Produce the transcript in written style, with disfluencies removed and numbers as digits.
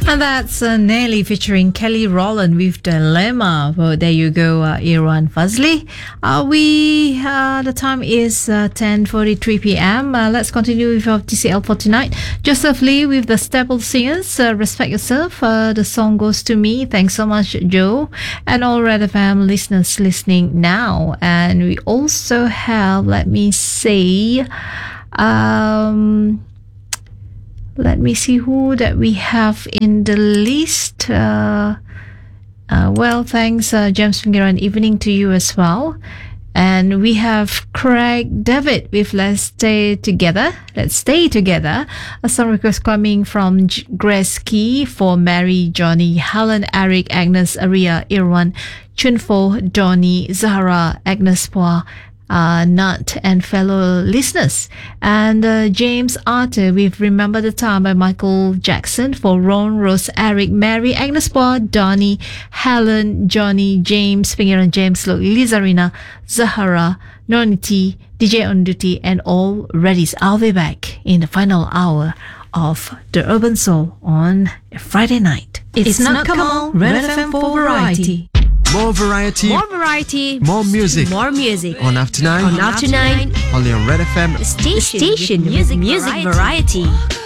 And that's Nelly featuring Kelly Rowland with Dilemma. Well, there you go, Irwan Fazli. The time is 10:43 p.m. Let's continue with our TCL for tonight. Joseph Lee with the Staple Singers, Respect Yourself. The song goes to me. Thanks so much, Joe. And all Red FM listeners listening now. And we also have, let me see who that we have in the list. Well, thanks, James Finger, and evening to you as well. And we have Craig David with Let's Stay Together. Let's Stay Together. A song request coming from Grace Key for Mary, Johnny, Helen, Eric, Agnes, Aria, Irwan, Chunfo, Donny, Zahara, Agnes Poa, Nat, and fellow listeners. And James Arthur with Remember the Time by Michael Jackson for Ron, Rose, Eric, Mary, Agnes Poa, Donny, Helen, Johnny, James, Finger and James, Luke, Lizarina, Zahara, Nonity, DJ on Duty, and all Readies. I'll be back in the final hour of The Urban Soul on a Friday night. It's not come on, Red FM for variety. More variety. More variety. More music. More music. On After 9. On After 9. Only on Red FM. The station music variety.